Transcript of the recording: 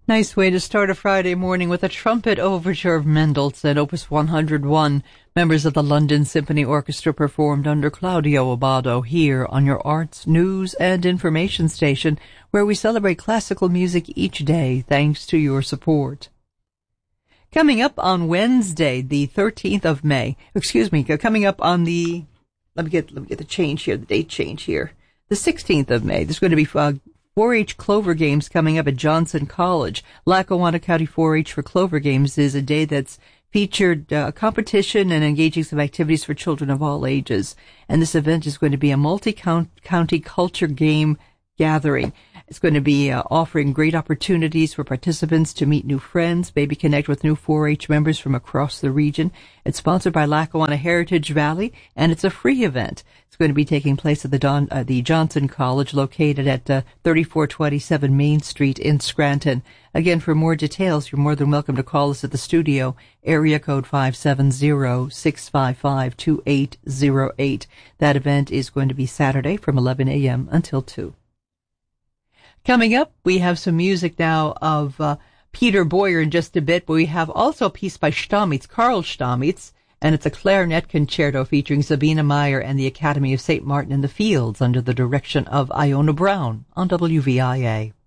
Nice way to start a Friday morning with a trumpet overture of Mendelssohn, Opus 101. Members of the London Symphony Orchestra performed under Claudio Abbado here on your arts, news, and information station, where we celebrate classical music each day thanks to your support. Coming up on Wednesday, the 13th of May, coming up on the, let me get the change here, the date change here, the 16th of May, there's going to be 4-H Clover Games coming up at Johnson College. Lackawanna County 4-H for Clover Games is a day that's featured competition and engaging some activities for children of all ages. And this event is going to be a multi-county culture game gathering. It's going to be offering great opportunities for participants to meet new friends, maybe connect with new 4-H members from across the region. It's sponsored by Lackawanna Heritage Valley, and it's a free event. It's going to be taking place at the Johnson College, located at 3427 Main Street in Scranton. Again, for more details, you're more than welcome to call us at the studio, area code 570-655-2808. That event is going to be Saturday from 11 a.m. until 2. Coming up, we have some music now of Peter Boyer in just a bit, but we have also a piece by Stamitz, Karl Stamitz, and it's a clarinet concerto featuring Sabina Meyer and the Academy of St. Martin in the Fields under the direction of Iona Brown on WVIA.